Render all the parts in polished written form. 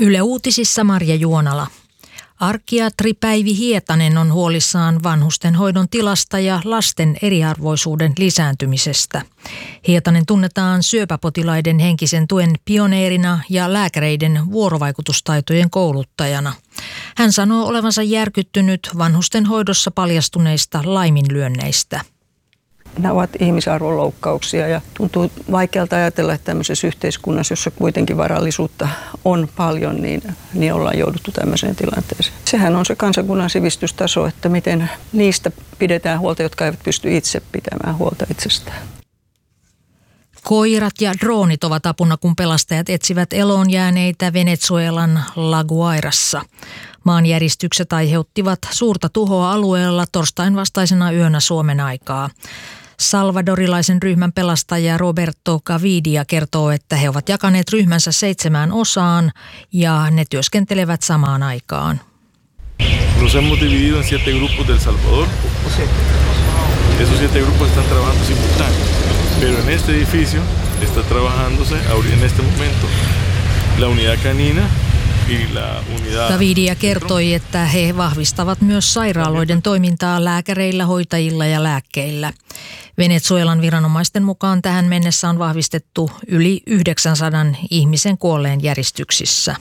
Yle Uutisissa Marja Juonala. Arkiatri Päivi Hietanen on huolissaan vanhustenhoidon tilasta ja lasten eriarvoisuuden lisääntymisestä. Hietanen tunnetaan syöpäpotilaiden henkisen tuen pioneerina ja lääkäreiden vuorovaikutustaitojen kouluttajana. Hän sanoo olevansa järkyttynyt vanhustenhoidossa paljastuneista laiminlyönneistä. Nämä ovat ihmisarvon loukkauksia ja tuntuu vaikealta ajatella, että tämmöisessä yhteiskunnassa, jossa kuitenkin varallisuutta on paljon, niin ollaan jouduttu tämmöiseen tilanteeseen. Sehän on se kansakunnan sivistystaso, että miten niistä pidetään huolta, jotka eivät pysty itse pitämään huolta itsestään. Koirat ja droonit ovat apuna, kun pelastajat etsivät eloon jääneitä Venezuelan La Guairassa. Maanjäristykset aiheuttivat suurta tuhoa alueella torstain vastaisena yönä Suomen aikaa. Salvadorilaisen ryhmän pelastaja Roberto Gavidia kertoo, että he ovat jakaneet ryhmänsä 7 osaan ja ne työskentelevät samaan aikaan. Nos hemos dividido en 7 grupos del Salvador. Esos 7 grupos están trabajando simultáneamente. Pero en este edificio está trabajándose en este momento la unidad canina. Gavidia kertoi, että he vahvistavat myös sairaaloiden toimintaa lääkäreillä, hoitajilla ja lääkkeillä. Venezuelan viranomaisten mukaan tähän mennessä on vahvistettu yli 900 ihmisen kuolleen järjestyksissä.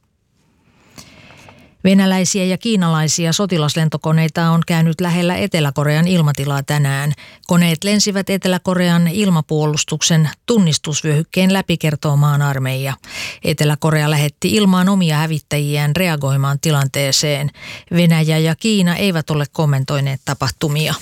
Venäläisiä ja kiinalaisia sotilaslentokoneita on käynyt lähellä Etelä-Korean ilmatilaa tänään. Koneet lensivät Etelä-Korean ilmapuolustuksen tunnistusvyöhykkeen läpi, kertoo maan armeija. Etelä-Korea lähetti ilmaan omia hävittäjiään reagoimaan tilanteeseen. Venäjä ja Kiina eivät ole kommentoineet tapahtumia.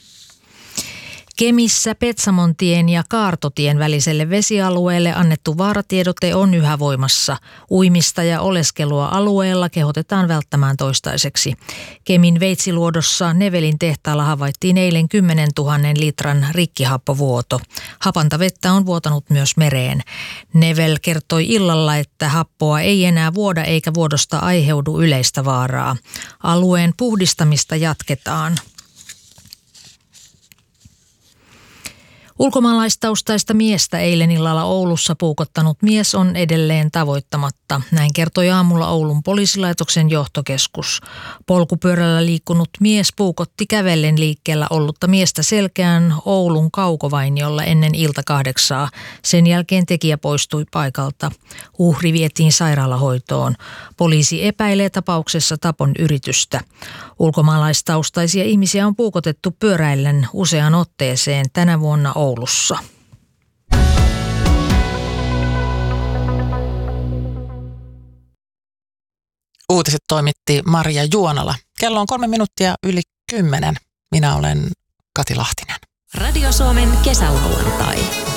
Kemissä Petsamontien ja Kaartotien väliselle vesialueelle annettu vaaratiedote on yhä voimassa. Uimista ja oleskelua alueella kehotetaan välttämään toistaiseksi. Kemin Veitsiluodossa Nevelin tehtaalla havaittiin eilen 10 000 litran rikkihappovuoto. Hapanta vettä on vuotanut myös mereen. Nevel kertoi illalla, että happoa ei enää vuoda eikä vuodosta aiheudu yleistä vaaraa. Alueen puhdistamista jatketaan. Ulkomaalaistaustaista miestä eilen illalla Oulussa puukottanut mies on edelleen tavoittamatta. Näin kertoi aamulla Oulun poliisilaitoksen johtokeskus. Polkupyörällä liikkunut mies puukotti kävellen liikkeellä ollutta miestä selkään Oulun Kaukovainiolla ennen ilta 8. Sen jälkeen tekijä poistui paikalta. Uhri vietiin sairaalahoitoon. Poliisi epäilee tapauksessa tapon yritystä. Ulkomaalaistaustaisia ihmisiä on puukotettu pyöräillen useaan otteeseen tänä vuonna Oulussa. Uutiset toimitti Marja Juonala. Kello on 3 minuuttia yli 10. Minä olen Kati Lahtinen. Radio Suomen kesälauantai.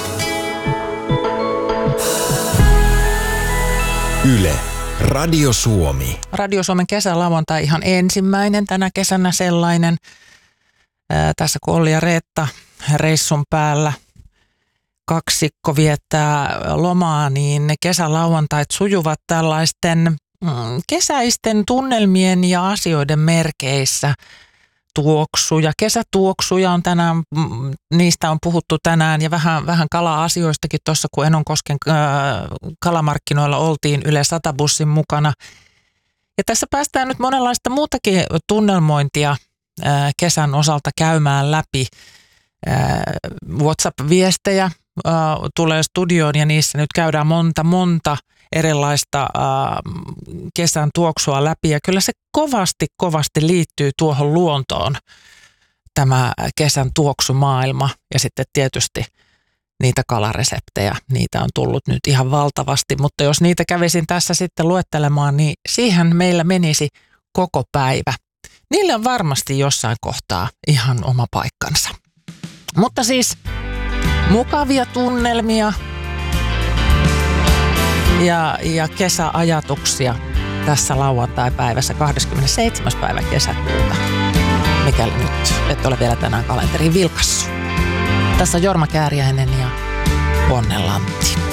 Yle. Radio Suomi. Radio Suomen kesälauantai ihan ensimmäinen tänä kesänä sellainen. Tässä kun Olli ja Reetta reissun päällä kaksikko viettää lomaa, niin ne kesälauantait sujuvat tällaisten kesäisten tunnelmien ja asioiden merkeissä. Kesätuoksuja on tänään, niistä on puhuttu tänään ja vähän kala-asioistakin tuossa, kun Enonkosken kalamarkkinoilla oltiin Yle 100-bussin mukana. Ja tässä päästään nyt monenlaista muutakin tunnelmointia kesän osalta käymään läpi. WhatsApp-viestejä tulee studioon ja niissä nyt käydään monta erilaista kesän tuoksua läpi. Ja kyllä se kovasti liittyy tuohon luontoon, tämä kesän tuoksumaailma. Ja sitten tietysti niitä kalareseptejä, niitä on tullut nyt ihan valtavasti. Mutta jos niitä kävisin tässä sitten luettelemaan, niin siihen meillä menisi koko päivä. Niille on varmasti jossain kohtaa ihan oma paikkansa. Mutta siis mukavia tunnelmia ja kesäajatuksia tässä lauantai-päivässä 27. päivä kesäkuuta, mikäli nyt et ole vielä tänään kalenteriin vilkassu. Tässä on Jorma Kääriäinen ja Onne Lantti.